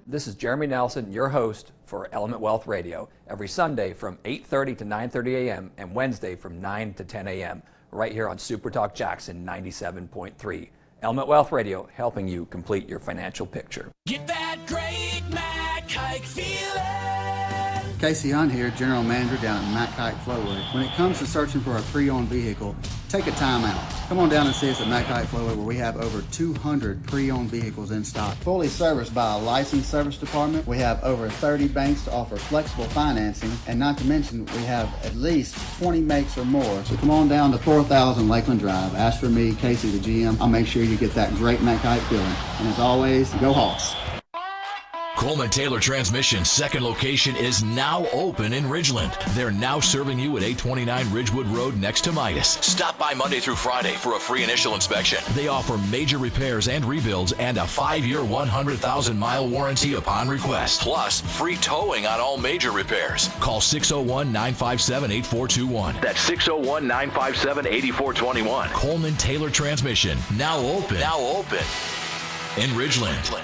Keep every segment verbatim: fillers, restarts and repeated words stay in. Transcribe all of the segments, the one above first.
This is Jeremy Nelson, your host for Element Wealth Radio, every Sunday from eight thirty to nine thirty a.m. and Wednesday from nine to ten a.m. right here on Super Talk Jackson ninety-seven point three. Element Wealth Radio, helping you complete your financial picture. Get that great Matt Kike feeling. Casey Hunt here, General Manager down at Matt Kike Flowway. When it comes to searching for a pre-owned vehicle, take a time out. Come on down and see us at Matt Kike Flowway, where we have over two hundred pre-owned vehicles in stock. Fully serviced by a licensed service department. We have over thirty banks to offer flexible financing, and not to mention we have at least twenty makes or more. So come on down to four thousand Lakeland Drive. Ask for me, Casey, the G M. I'll make sure you get that great Matt Kike feeling. And as always, go Hawks. Coleman Taylor Transmission's second location is now open in Ridgeland. They're now serving you at eight twenty-nine Ridgewood Road next to Midas. Stop by Monday through Friday for a free initial inspection. They offer major repairs and rebuilds and a five-year, one hundred thousand mile warranty upon request. Plus, free towing on all major repairs. Call six oh one, nine five seven, eight four two one. That's six oh one, nine five seven, eight four two one. Coleman Taylor Transmission, now open. Now open in Ridgeland.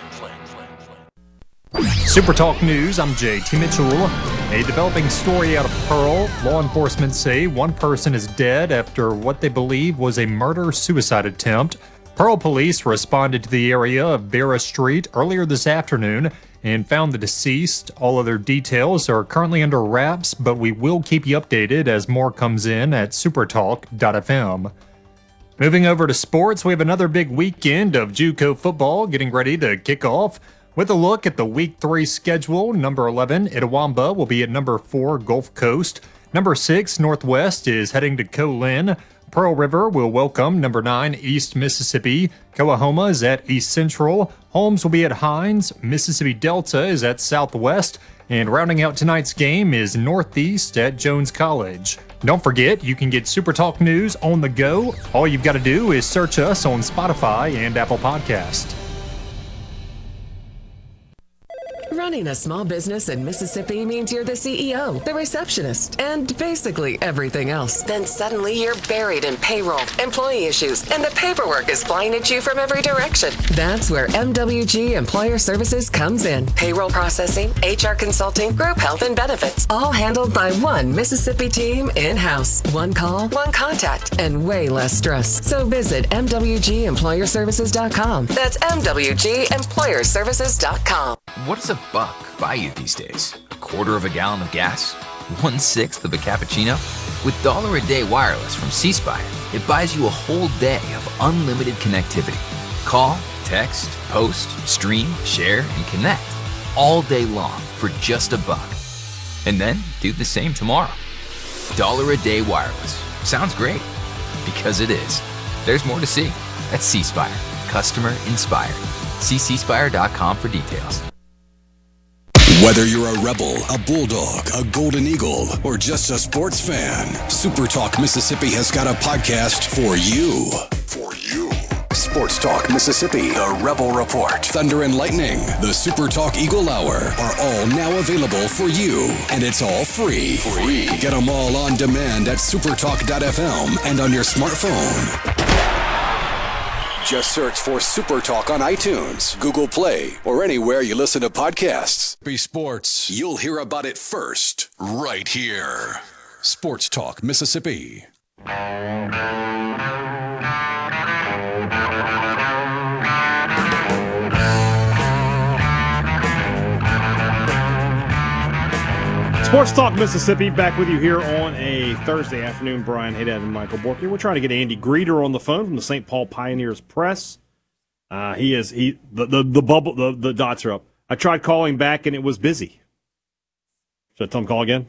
Super Talk News, I'm J T Mitchell. A developing story out of Pearl. Law enforcement say one person is dead after what they believe was a murder-suicide attempt. Pearl police responded to the area of Vera Street earlier this afternoon and found the deceased. All other details are currently under wraps, but we will keep you updated as more comes in at supertalk dot f m. Moving over to sports, we have another big weekend of JUCO football getting ready to kick off. With a look at the Week three schedule, number eleven, Itawamba, will be at number four, Gulf Coast. Number six, Northwest, is heading to Colin. Pearl River will welcome number nine, East Mississippi. Coahoma is at East Central. Holmes will be at Hines. Mississippi Delta is at Southwest. And rounding out tonight's game is Northeast at Jones College. Don't forget, you can get Super Talk News on the go. All you've got to do is search us on Spotify and Apple Podcast. Running a small business in Mississippi means you're the C E O, the receptionist, and basically everything else. Then suddenly you're buried in payroll, employee issues, and the paperwork is flying at you from every direction. That's where M W G Employer Services comes in. Payroll processing, H R consulting, group health and benefits, all handled by one Mississippi team in-house. One call, one contact, and way less stress. So visit M W G employer services dot com. That's M W G employer services dot com. What does a buck buy you these days? A quarter of a gallon of gas? One-sixth of a cappuccino? With Dollar a Day Wireless from C Spire, it buys you a whole day of unlimited connectivity. Call, text, post, stream, share, and connect all day long for just a buck. And then do the same tomorrow. Dollar a Day Wireless. Sounds great. Because it is. There's more to see. That's C Spire. Customer inspired. See c spire dot com for details. Whether you're a Rebel, a Bulldog, a Golden Eagle, or just a sports fan, Super Talk Mississippi has got a podcast for you. For you. Sports Talk Mississippi, the Rebel Report, Thunder and Lightning, the Super Talk Eagle Hour are all now available for you. And it's all free. Free. Get them all on demand at supertalk dot f m and on your smartphone. Just search for Super Talk on iTunes, Google Play, or anywhere you listen to podcasts. Be Sports. You'll hear about it first, right here. Sports Talk Mississippi. Sports Talk Mississippi, back with you here on a Thursday afternoon. Brian Haydad and Michael Borky. We're trying to get Andy Greeter on the phone from the Saint Paul Pioneers Press. Uh, he is he the, the the bubble the, the dots are up. I tried calling back and it was busy. Should I tell him to call again?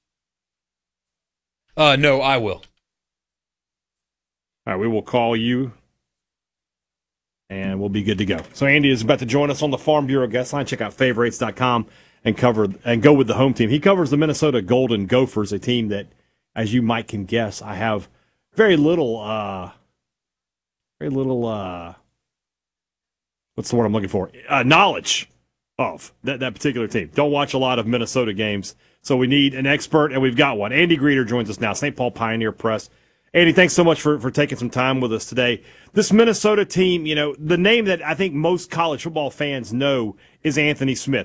Uh, no, I will. All right, we will call you, and we'll be good to go. So Andy is about to join us on the Farm Bureau guest line. Check out favorites dot com. And cover and go with the home team. He covers the Minnesota Golden Gophers, a team that, as you might can guess, I have very little, uh, very little. Uh, what's the word I'm looking for? Uh, knowledge of that that particular team. Don't watch a lot of Minnesota games, so we need an expert, and we've got one. Andy Greeter joins us now, Saint Paul Pioneer Press. Andy, thanks so much for, for taking some time with us today. This Minnesota team, you know, the name that I think most college football fans know is Anthony Smith.